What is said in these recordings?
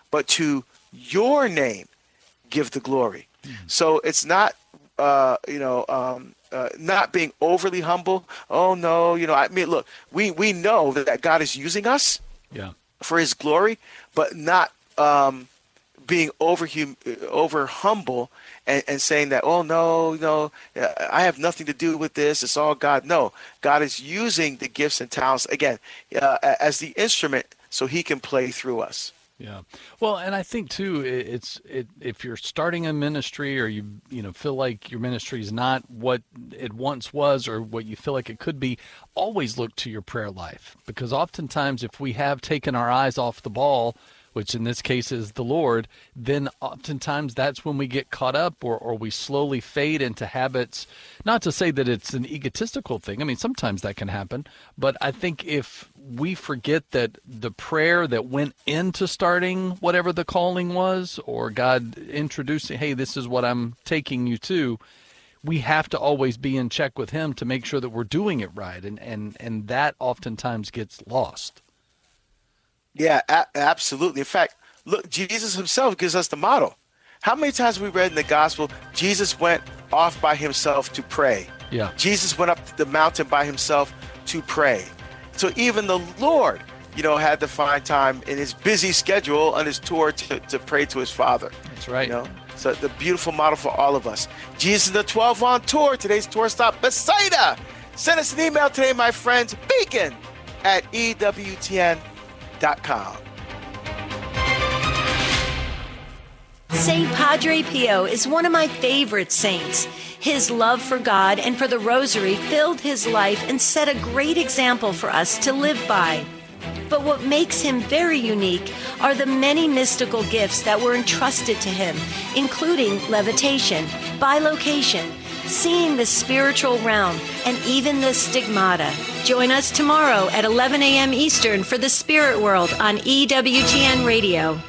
but to your name give the glory. So it's not, not being overly humble. Oh no, I mean, look, we know that God is using us for His glory, but not being over humble and saying that, oh no, I have nothing to do with this. It's all God. No, God is using the gifts and talents again as the instrument so He can play through us. Yeah. Well, and I think too, if you're starting a ministry or you feel like your ministry is not what it once was or what you feel like it could be, always look to your prayer life, because oftentimes if we have taken our eyes off the ball, which in this case is the Lord, then oftentimes that's when we get caught up or we slowly fade into habits. Not to say that it's an egotistical thing. I mean, sometimes that can happen. But I think if we forget that the prayer that went into starting whatever the calling was, or God introducing, hey, this is what I'm taking you to, we have to always be in check with Him to make sure that we're doing it right. And that oftentimes gets lost. Yeah, absolutely. In fact, look, Jesus Himself gives us the model. How many times we read in the gospel, Jesus went off by Himself to pray. Yeah. Jesus went up the mountain by Himself to pray. So even the Lord, had to find time in His busy schedule on His tour to pray to His Father. That's right. So the beautiful model for all of us. Jesus and the 12 on tour. Today's tour stop, Bethsaida. Send us an email today, my friends. Beacon@EWTN.com. Saint Padre Pio is one of my favorite saints. His love for God and for the Rosary filled his life and set a great example for us to live by. But what makes him very unique are the many mystical gifts that were entrusted to him, including levitation, bilocation, seeing the spiritual realm, and even the stigmata. Join us tomorrow at 11 a.m. Eastern for the Spirit World on EWTN Radio.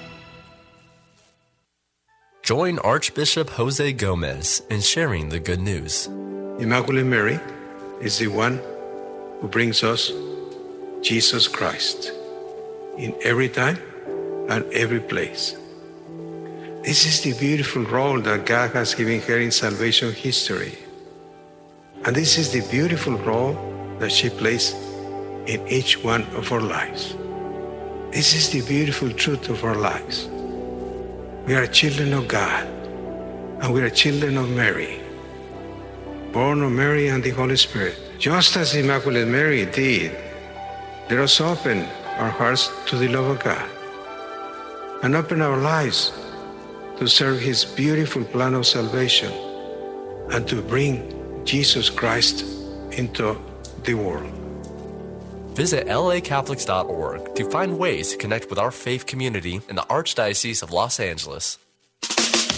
Join Archbishop Jose Gomez in sharing the good news. Immaculate Mary is the one who brings us Jesus Christ in every time and every place. This is the beautiful role that God has given her in salvation history. And this is the beautiful role that she plays in each one of our lives. This is the beautiful truth of our lives. We are children of God, and we are children of Mary, born of Mary and the Holy Spirit. Just as Immaculate Mary did, let us open our hearts to the love of God and open our lives to serve His beautiful plan of salvation and to bring Jesus Christ into the world. Visit lacatholics.org to find ways to connect with our faith community in the Archdiocese of Los Angeles.